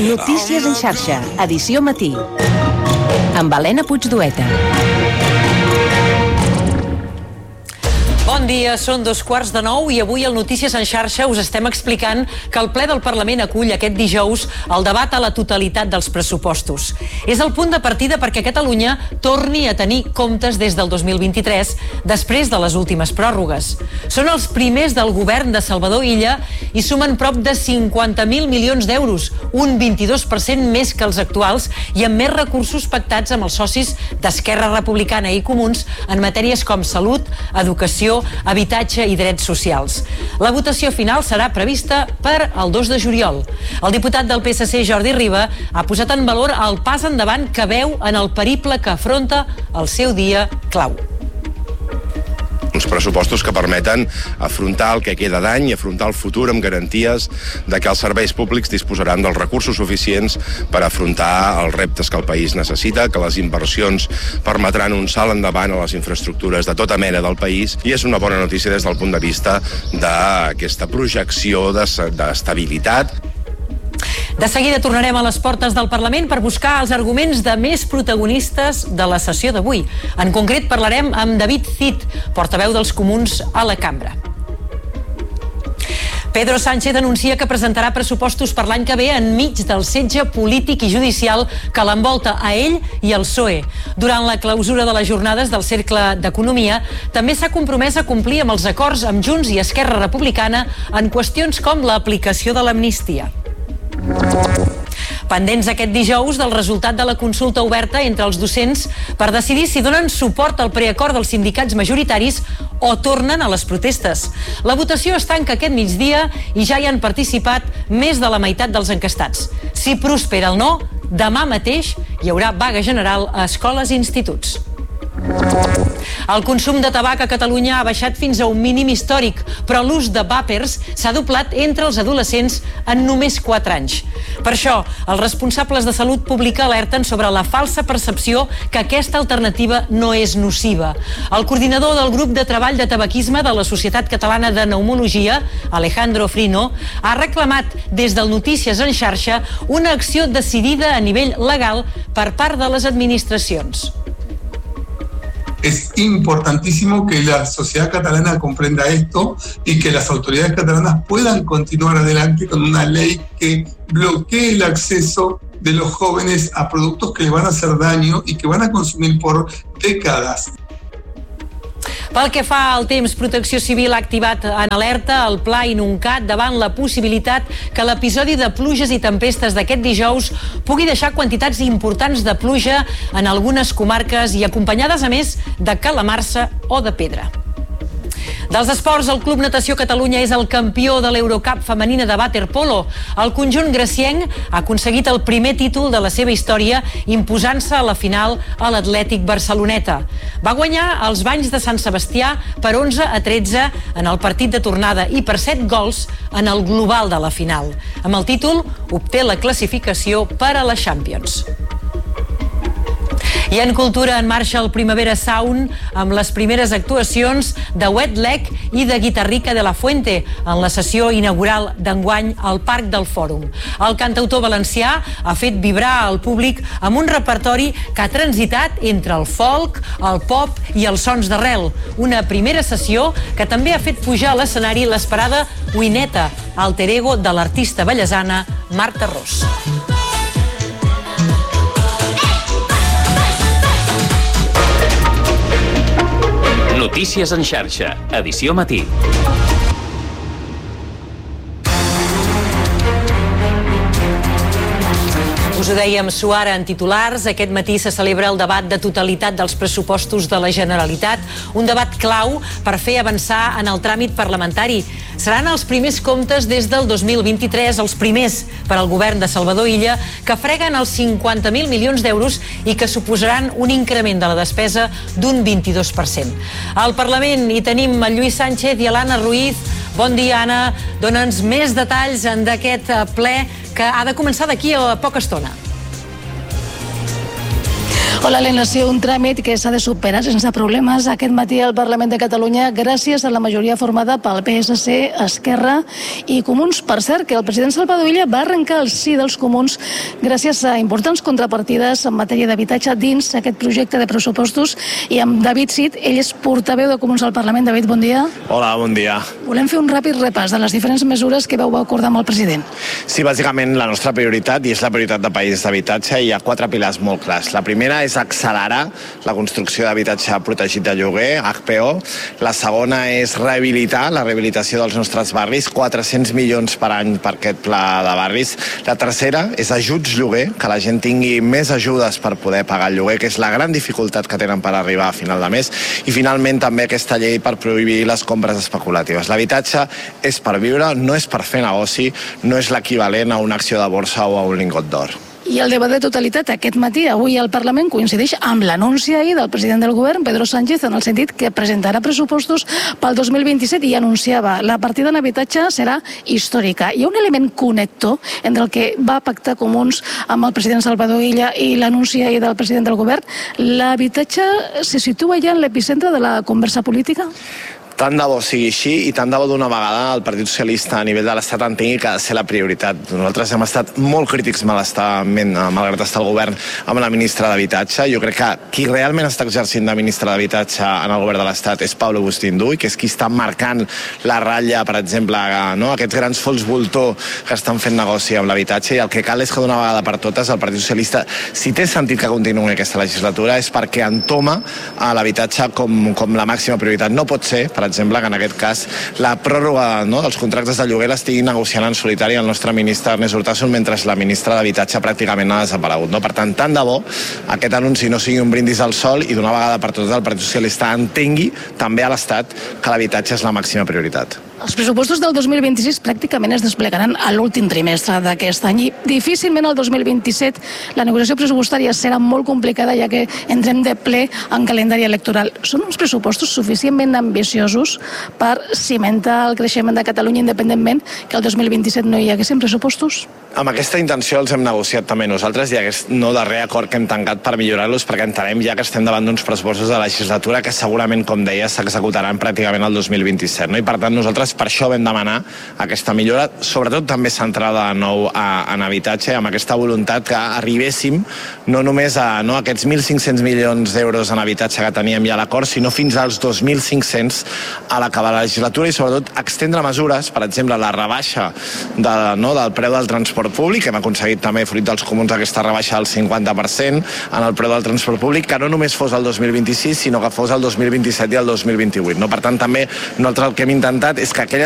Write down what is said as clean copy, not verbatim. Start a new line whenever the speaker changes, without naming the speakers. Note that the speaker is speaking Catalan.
Notícies en xarxa, edició matí. Amb Helena Puigdueta.
Bon dia, són 8:45 i avui al Notícies en xarxa us estem explicant que el ple del Parlament acull aquest dijous el debat a la totalitat dels pressupostos. És el punt de partida perquè Catalunya torni a tenir comptes des del 2023, després de les últimes pròrrogues. Són els primers del govern de Salvador Illa i sumen prop de 50.000 milions d'euros, un 22% més que els actuals i amb més recursos pactats amb els socis d'Esquerra Republicana i Comuns en matèries com salut, educació, habitatge i drets socials. La votació final serà prevista per el 2 de juliol. El diputat del PSC, Jordi Riba, ha posat en valor el pas endavant que veu en el periple que afronta el seu dia clau.
Uns pressupostos que permeten afrontar el que queda d'any i afrontar el futur amb garanties de que els serveis públics disposaran dels recursos suficients per afrontar els reptes que el país necessita, que les inversions permetran un salt endavant a les infraestructures de tota mena del país, i és una bona notícia des del punt de vista d'aquesta projecció d'estabilitat.
De seguida tornarem a les portes del Parlament per buscar els arguments de més protagonistes de la sessió d'avui. En concret parlarem amb David Cid, portaveu dels Comuns a la cambra. Pedro Sánchez anuncia que presentarà pressupostos per l'any que ve enmig del setge polític i judicial que l'envolta a ell i al PSOE. Durant la clausura de les jornades del Cercle d'Economia, també s'ha compromès a complir amb els acords amb Junts i Esquerra Republicana en qüestions com l'aplicació de l'amnistia. Pendents aquest dijous del resultat de la consulta oberta entre els docents per decidir si donen suport al preacord dels sindicats majoritaris o tornen a les protestes. La votació es tanca aquest migdia i ja hi han participat més de la meitat dels enquestats. Si prospera el no, demà mateix hi haurà vaga general a escoles i instituts. El consum de tabac a Catalunya ha baixat fins a un mínim històric, però l'ús de vàpers s'ha doblat entre els adolescents en només 4 anys. Per això, els responsables de salut pública alerten sobre la falsa percepció que aquesta alternativa no és nociva. El coordinador del grup de treball de tabaquisme de la Societat Catalana de Pneumologia, Alejandro Frino, ha reclamat des del Notícies en xarxa una acció decidida a nivell legal per part de les administracions.
Es importantísimo que la sociedad catalana comprenda esto y que las autoridades catalanas puedan continuar adelante con una ley que bloquee el acceso de los jóvenes a productos que les van a hacer daño y que van a consumir por décadas.
Pel que fa al temps, Protecció Civil ha activat en alerta el Pla Inuncat davant la possibilitat que l'episodi de pluges i tempestes d'aquest dijous pugui deixar quantitats importants de pluja en algunes comarques i acompanyades, a més, de calamarsa o de pedra. Dels esports, el Club Natació Catalunya és el campió de l'Eurocup femenina de waterpolo. El conjunt gracienc ha aconseguit el primer títol de la seva història imposant-se a la final a l'Atlètic Barceloneta. Va guanyar els Banys de Sant Sebastià per 11-13 en el partit de tornada i per 7 gols en el global de la final. Amb el títol obté la classificació per a la Champions. I en cultura, en marxa el Primavera Sound amb les primeres actuacions de Wet Leg i de Guitarrica de la Fuente en la sessió inaugural d'enguany al Parc del Fòrum. El cantautor valencià ha fet vibrar al públic amb un repertori que ha transitat entre el folk, el pop i els sons d'arrel. Una primera sessió que també ha fet pujar a l'escenari l'esperada Wineta, alter ego de l'artista bellesana Marta Ros.
Notícies en xarxa, edició matí.
Us ho dèiem suara en titulars. Aquest matí se celebra el debat de totalitat dels pressupostos de la Generalitat, un debat clau per fer avançar en el tràmit parlamentari. Seran els primers comptes des del 2023, els primers per al govern de Salvador Illa, que freguen els 50.000 milions d'euros i que suposaran un increment de la despesa d'un 22%. Al Parlament hi tenim el Lluís Sánchez i l'Anna Ruiz. Bon dia, Anna. Dóna'ns més detalls d'aquest ple que ha de començar d'aquí a poca estona.
Hola, Helena. Sí, un tràmit que s'ha de superar sense problemes aquest matí al Parlament de Catalunya gràcies a la majoria formada pel PSC, Esquerra i Comuns. Per cert, que el president Salvador Illa va arrencar el sí dels Comuns gràcies a importants contrapartides en matèria d'habitatge dins aquest projecte de pressupostos. I amb David Cid, ell és portaveu de Comuns al Parlament. David, bon dia.
Hola, bon dia.
Volem fer un ràpid repàs de les diferents mesures que vau acordar amb el president.
Sí, bàsicament la nostra prioritat, i és la prioritat de país d'habitatge, hi ha 4 pilars molt clars. La primera és accelerar la construcció d'habitatge protegit de lloguer, HPO. La segona és rehabilitar, la rehabilitació dels nostres barris, 400 milions per any per aquest pla de barris. La tercera és ajuts lloguer, que la gent tingui més ajudes per poder pagar el lloguer, que és la gran dificultat que tenen per arribar a final de mes. I finalment també aquesta llei per prohibir les compres especulatives. L'habitatge és per viure, no és per fer negoci, no és l'equivalent a una acció de borsa o a un lingot d'or.
I el debat de totalitat aquest matí, avui al Parlament, coincideix amb l'anunci ahir del president del govern, Pedro Sánchez, en el sentit que presentarà pressupostos pel 2027 i anunciava la partida en habitatge serà històrica. Hi ha un element connector entre el que va pactar Comuns amb el president Salvador Illa i l'anunci ahir del president del govern. L'habitatge se situa ja en l'epicentre de la conversa política?
Tant de bo sigui així i tant de bo d'una vegada el Partit Socialista a nivell de l'Estat entengui que ha de ser la prioritat. Nosaltres hem estat molt crítics malgrat estar al govern amb la ministra d'Habitatge. Jo crec que qui realment està exercint de ministra d'Habitatge en el govern de l'Estat és Pablo Agustín Duy, que és qui està marcant la ratlla, per exemple, no? Aquests grans fons voltor que estan fent negoci amb l'habitatge, i el que cal és que d'una vegada per totes el Partit Socialista, si té sentit que continuï aquesta legislatura, és perquè entoma a l'habitatge com la màxima prioritat. No pot ser, per exemple, que en aquest cas la pròrroga dels contractes de lloguer l'estigui negociant en solitari el nostre ministre Ernest Urtasun mentre la ministra d'Habitatge pràcticament ha desaparegut. Per tant, tant de bo aquest anunci no sigui un brindis al sol i d'una vegada per totes el Partit Socialista entengui també a l'Estat que l'habitatge és la màxima prioritat.
Els pressupostos del 2026 pràcticament es desplegaran a l'últim trimestre d'aquest any i difícilment el 2027 la negociació pressupostària serà molt complicada ja que entrem de ple en calendari electoral. Són uns pressupostos suficientment ambiciosos per cimentar el creixement de Catalunya independentment que el 2027 no hi haguessin pressupostos?
Amb aquesta intenció els hem negociat també nosaltres i aquest darrer acord que hem tancat per millorar-los perquè entenem ja que estem davant d'uns pressupostos de legislatura que segurament, com deia, s'executaran pràcticament el 2027. I per tant nosaltres per això vam demanar aquesta millora, sobretot també centrada de nou en habitatge, amb aquesta voluntat que arribéssim no només a aquests 1.500 milions d'euros en habitatge que teníem ja a l'acord, sinó fins als 2.500 a l'acabar la legislatura i sobretot extendre mesures, per exemple la rebaixa del preu del transport públic, que hem aconseguit també fruit dels Comuns aquesta rebaixa del 50% en el preu del transport públic, que no només fos el 2026 sinó que fos el 2027 i el 2028. Per tant també nosaltres el que hem intentat és que aquelles